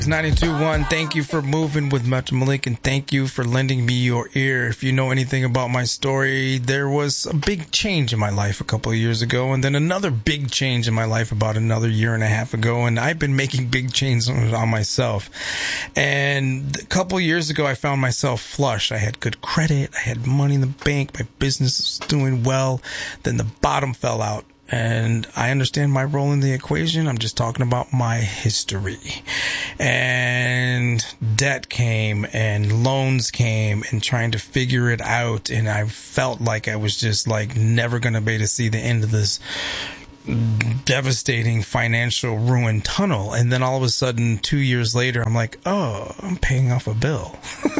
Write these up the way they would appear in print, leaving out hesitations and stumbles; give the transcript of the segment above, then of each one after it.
92.1, thank you for moving with Metro Malik, and thank you for lending me your ear. If you know anything about my story, there was a big change in my life a couple of years ago, and then another big change in my life about another year and a half ago, and I've been making big changes on myself. And a couple of years ago, I found myself flush. I had good credit, I had money in the bank, my business was doing well, then the bottom fell out. And I understand my role in the equation. I'm just talking about my history. And debt came and loans came and trying to figure it out. And I felt like I was just like never going to be able to see the end of this devastating financial ruin tunnel. And then all of a sudden, 2 years later, I'm like, oh, I'm paying off a bill.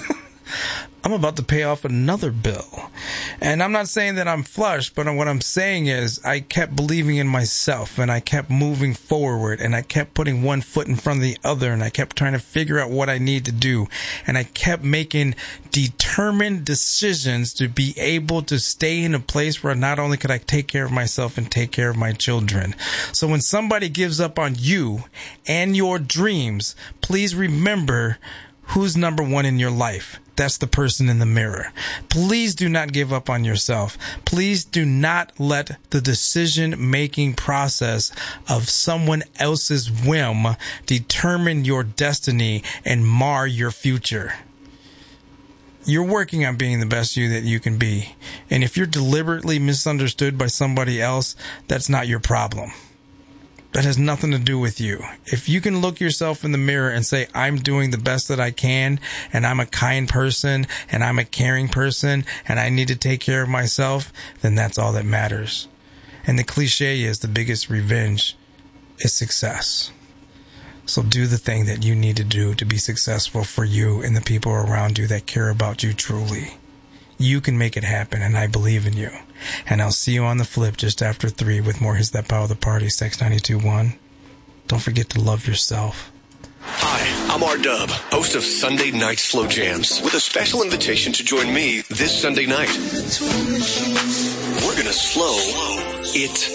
I'm about to pay off another bill. And I'm not saying that I'm flush, but what I'm saying is I kept believing in myself and I kept moving forward and I kept putting one foot in front of the other and I kept trying to figure out what I need to do. And I kept making determined decisions to be able to stay in a place where not only could I take care of myself and take care of my children. So when somebody gives up on you and your dreams, please remember who's number one in your life. That's the person in the mirror. Please do not give up on yourself. Please do not let the decision-making process of someone else's whim determine your destiny and mar your future. You're working on being the best you that you can be. And if you're deliberately misunderstood by somebody else, that's not your problem. That has nothing to do with you. If you can look yourself in the mirror and say, I'm doing the best that I can, and I'm a kind person, and I'm a caring person, and I need to take care of myself, then that's all that matters. And the cliche is the biggest revenge is success. So do the thing that you need to do to be successful for you and the people around you that care about you truly. You can make it happen, and I believe in you. And I'll see you on the flip just after 3 with more His That Power of the Party, Sex 92.1. Don't forget to love yourself. Hi, I'm R-Dub, host of Sunday Night Slow Jams, with a special invitation to join me this Sunday night. We're going to slow it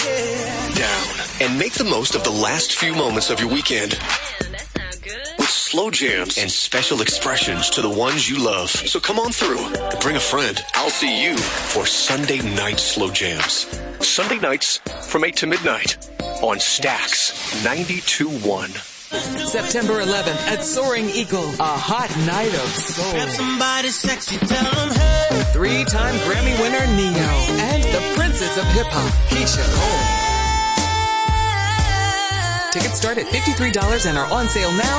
down and make the most of the last few moments of your weekend. Slow jams and special expressions to the ones you love. So come on through. Bring a friend. I'll see you for Sunday Night Slow Jams. Sunday nights from 8 to midnight on Stax 92.1. September 11th at Soaring Eagle, a hot night of soul. Grab somebody sexy, tell them hey. 3-time Grammy winner Neo and the princess of hip-hop, Keisha Cole. Tickets start at $53 and are on sale now